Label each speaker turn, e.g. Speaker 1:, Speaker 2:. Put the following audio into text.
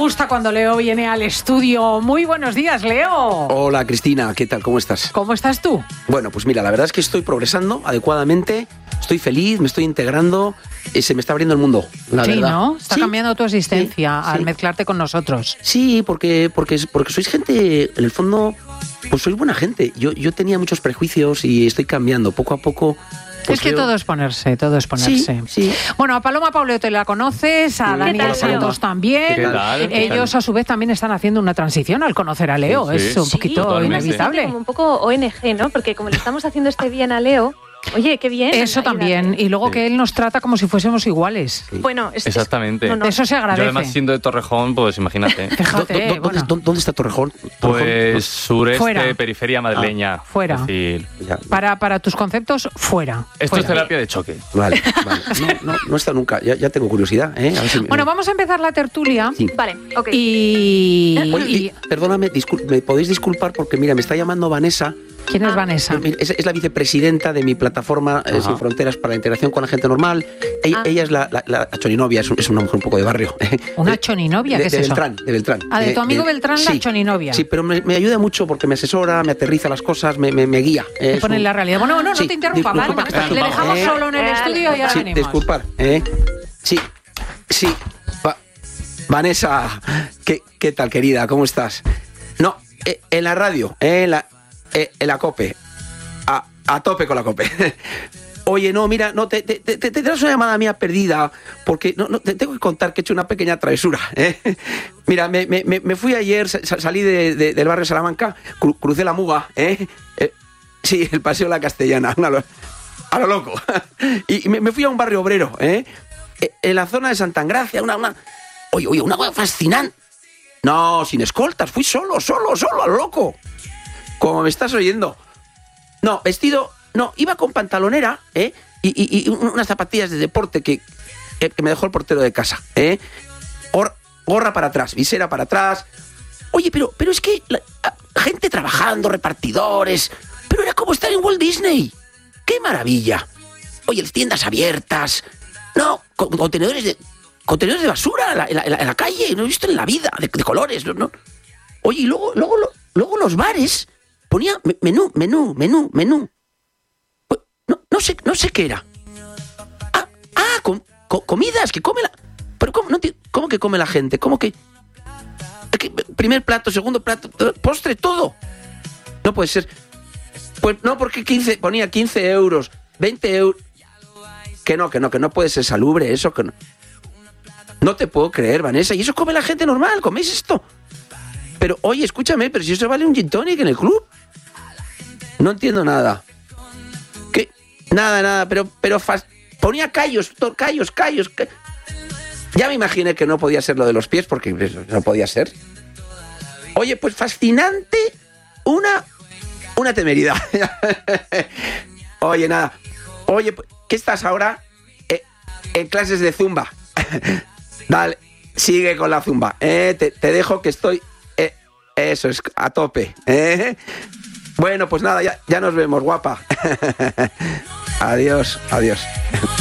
Speaker 1: gusta cuando Leo viene al estudio. Muy buenos días, Leo.
Speaker 2: Hola, Cristina, ¿qué tal? ¿Cómo estás?
Speaker 1: ¿Cómo estás tú?
Speaker 2: Bueno, pues mira, la verdad es que estoy progresando adecuadamente, estoy feliz, me estoy integrando, se me está abriendo el mundo, la verdad.
Speaker 1: ¿No? Está cambiando tu existencia
Speaker 2: Sí.
Speaker 1: al mezclarte con nosotros.
Speaker 2: Sí, porque sois gente, en el fondo, pues sois buena gente. Yo tenía muchos prejuicios y estoy cambiando poco a poco. Pues
Speaker 1: es que todo es ponerse.
Speaker 2: Sí.
Speaker 1: Bueno, a Paloma Pauleto te la conoces, a Daniel Santos también.
Speaker 3: ¿Qué tal?
Speaker 1: Ellos a su vez también están haciendo una transición al conocer a Leo.
Speaker 3: Sí,
Speaker 1: Es un poquito
Speaker 3: totalmente.
Speaker 1: inevitable.
Speaker 4: Como un poco ONG, ¿no? Porque como le estamos haciendo este bien a Leo, oye, qué bien.
Speaker 1: Eso también. Y luego
Speaker 3: Sí.
Speaker 1: que él nos trata como si fuésemos iguales.
Speaker 4: Bueno,
Speaker 3: Exactamente.
Speaker 4: no.
Speaker 1: Eso se
Speaker 3: Yo
Speaker 1: agradece.
Speaker 3: además siendo de Torrejón, pues imagínate.
Speaker 1: Fíjate, bueno.
Speaker 2: ¿Dónde está Torrejón?
Speaker 3: Pues sureste,
Speaker 1: Fuera.
Speaker 3: periferia madrileña.
Speaker 1: Fuera.
Speaker 3: Es decir,
Speaker 2: Ya.
Speaker 1: Para tus conceptos, fuera.
Speaker 3: esto
Speaker 1: Fuera.
Speaker 3: es terapia de choque.
Speaker 2: Vale. No he estado nunca, ya tengo curiosidad, ¿eh? A ver si
Speaker 1: Bueno, vamos a empezar la tertulia.
Speaker 2: Sí.
Speaker 4: Vale, ok.
Speaker 2: Oye, perdóname, me podéis disculpar porque mira, me está llamando Vanessa.
Speaker 1: ¿Quién es Vanessa?
Speaker 2: Es la vicepresidenta de mi plataforma Sin Fronteras para la integración con la gente normal. Ella es la choninovia, es una mujer un poco de barrio.
Speaker 1: ¿Una choninovia? ¿Qué es
Speaker 2: de
Speaker 1: eso?
Speaker 2: De Beltrán.
Speaker 1: Ah, de tu amigo Beltrán, la choninovia.
Speaker 2: Sí, pero me ayuda mucho porque me asesora, me aterriza las cosas, me guía.
Speaker 1: Te pone en la realidad. Bueno, no
Speaker 2: Sí,
Speaker 1: te interrumpa,
Speaker 2: disculpa
Speaker 1: ¿vale?
Speaker 2: que estás
Speaker 1: Le
Speaker 2: ocupado,
Speaker 1: dejamos solo en el estudio y ahora
Speaker 2: Sí,
Speaker 1: venimos.
Speaker 2: disculpar. Sí. Vanessa, ¿qué tal, querida? ¿Cómo estás? No, en la radio, en la COPE. A tope con la COPE. Oye, no, mira, no, te das una llamada mía perdida, porque no, te tengo que contar que he hecho una pequeña travesura. Mira, me fui ayer, salí del barrio Salamanca, crucé la Muga, sí, el Paseo de la Castellana, a lo loco. Y me fui a un barrio obrero, en la zona de Santa Engracia, oye, una cosa fascinante. No, sin escoltas, fui solo, a lo loco. Como me estás oyendo. No, vestido, no, iba con pantalonera, y unas zapatillas de deporte que me dejó el portero de casa, gorra para atrás, visera para atrás. Oye, pero es que gente trabajando, repartidores, pero era como estar en Walt Disney. ¡Qué maravilla! Oye, las tiendas abiertas, no, contenedores de basura en la calle, no he visto en la vida, de colores, no. Oye, y luego los bares ponía menú. Pues, no sé qué era. Comidas que come la... Pero ¿cómo que come la gente? ¿Cómo que primer plato, segundo plato, postre, todo? No puede ser. Pues no, porque ponía 15 euros, 20 euros. Que no puede ser salubre eso, que no. No te puedo creer, Vanessa. Y eso come la gente normal, ¿coméis esto? Pero, oye, escúchame, pero si eso vale un gin tonic en el club. No entiendo nada. ¿Qué? Nada, pero ponía callos. Ya me imaginé que no podía ser lo de los pies, porque no podía ser. Oye, pues fascinante, una temeridad. Oye, nada. Oye, ¿qué estás ahora? En clases de zumba. Dale, sigue con la zumba. Te dejo que estoy... eso es, a tope. Bueno, pues nada, ya nos vemos, guapa. Adiós.